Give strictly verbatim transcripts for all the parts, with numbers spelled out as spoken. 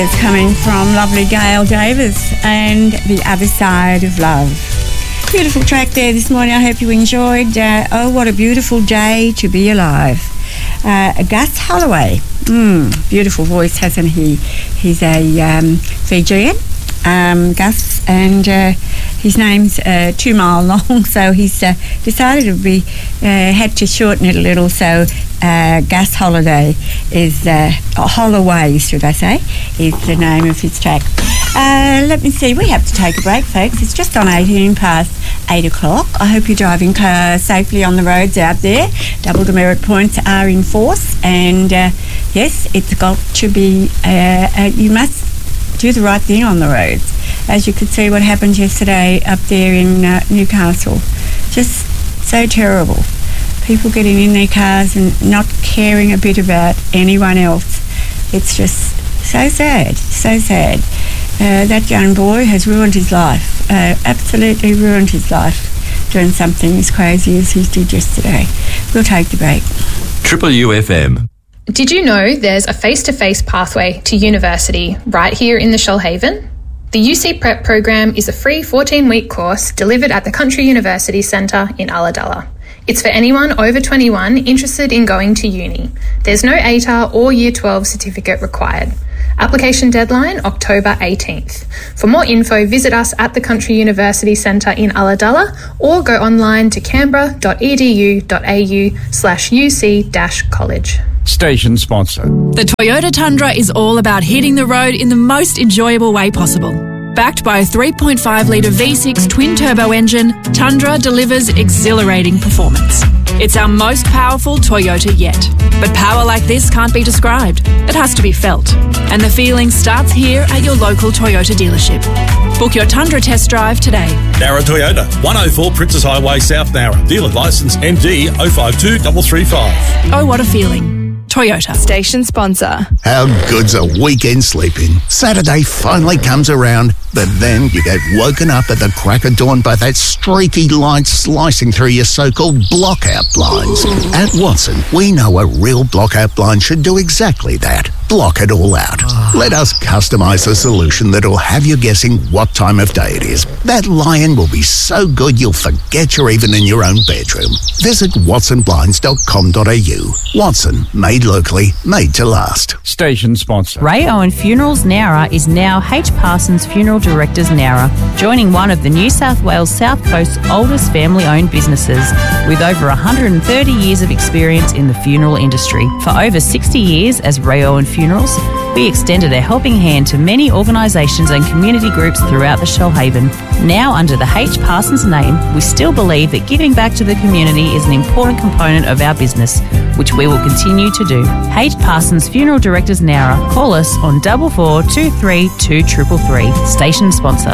It's coming from lovely Gail Davis and The Other Side of Love. Beautiful track there this morning. I hope you enjoyed. Uh, oh, what a beautiful day to be alive. Uh, Gus Holloway. Mm, beautiful voice, hasn't he? He's a um, Fijian, um, Gus, and uh, his name's uh, two mile long, so he's uh, decided to be, uh, had to shorten it a little, so uh, Gus Holiday is, uh, Holloway, should I say, is the name of his track. Uh, let me see, we have to take a break, folks. It's just on eighteen past eight o'clock. I hope you're driving uh, safely on the roads out there. Double demerit points are in force, and uh, yes, it's got to be, uh, uh, you must do the right thing on the roads. As you could see what happened yesterday up there in uh, Newcastle. Just so terrible. People getting in their cars and not caring a bit about anyone else. It's just so sad, so sad. Uh, that young boy has ruined his life, uh, absolutely ruined his life, doing something as crazy as he did yesterday. We'll take the break. Triple U F M. Did you know there's a face-to-face pathway to university right here in the Shoalhaven? The U C Prep program is a free fourteen-week course delivered at the Country University Centre in Ulladulla. It's for anyone over twenty-one interested in going to uni. There's no A T A or Year twelve certificate required. Application deadline October eighteenth. For more info, visit us at the Country University Centre in Ulladulla or go online to canberra dot e d u dot a u slash u c dash college. Station sponsor. The Toyota Tundra is all about hitting the road in the most enjoyable way possible. Backed by a three point five litre V six twin-turbo engine, Tundra delivers exhilarating performance. It's our most powerful Toyota yet. But power like this can't be described. It has to be felt. And the feeling starts here at your local Toyota dealership. Book your Tundra test drive today. Nara Toyota, one oh four Princess Highway, South Nara. Dealer licence M D oh five two three three five. Oh, what a feeling. Toyota. Station sponsor. How good's a weekend sleeping? Saturday finally comes around, but then you get woken up at the crack of dawn by that streaky light slicing through your so-called blockout blinds. At Watson, we know a real blockout blind should do exactly that. Block it all out. Let us customise a solution that'll have you guessing what time of day it is. That lion will be so good you'll forget you're even in your own bedroom. Visit watson blinds dot com dot a u. Watson, made locally, made to last. Station sponsor. Ray Owen Funerals Nowra is now H. Parsons Funeral Directors Nowra, joining one of the New South Wales South Coast's oldest family-owned businesses, with over one hundred thirty years of experience in the funeral industry. For over sixty years as Ray Owen Funerals, we extended a helping hand to many organisations and community groups throughout the Shoalhaven. Now under the H. Parsons name, we still believe that giving back to the community is an important component of our business, which we will continue to do. H. Parsons Funeral Directors Nowra. Call us on double four two three two triple three. Station sponsor.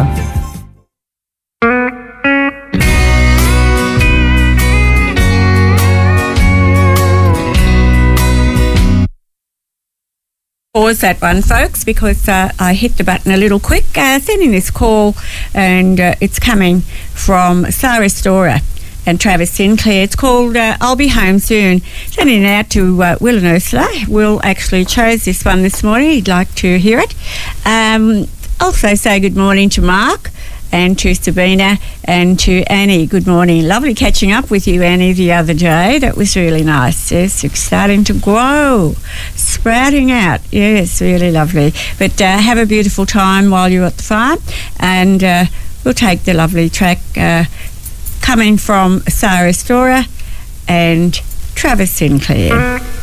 Pause that one, folks, because uh, I hit the button a little quick. Uh, sending this call, and uh, it's coming from Sarah Storer and Travis Sinclair. It's called uh, I'll Be Home Soon. Sending it out to uh, Will and Ursula. Will actually chose this one this morning. He'd like to hear it. Um, also say good morning to Mark and to Sabina and to Annie. Good morning. Lovely catching up with you, Annie, the other day. That was really nice. Yes, it's starting to grow, sprouting out. Yes, really lovely. But uh, have a beautiful time while you're at the farm, and uh, we'll take the lovely track uh, coming from Sarah Storer and Travis Sinclair.